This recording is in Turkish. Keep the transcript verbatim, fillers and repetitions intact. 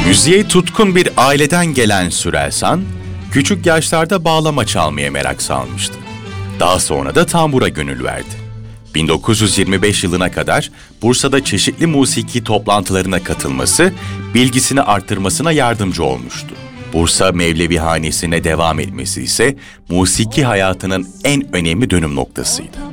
Müziğe tutkun bir aileden gelen Sürelsan, küçük yaşlarda bağlama çalmaya merak salmıştı. Daha sonra da tambura gönül verdi. bin dokuz yüz yirmi beş yılına kadar Bursa'da çeşitli musiki toplantılarına katılması, bilgisini artırmasına yardımcı olmuştu. Bursa Mevlevihanesi'ne devam etmesi ise musiki hayatının en önemli dönüm noktasıydı.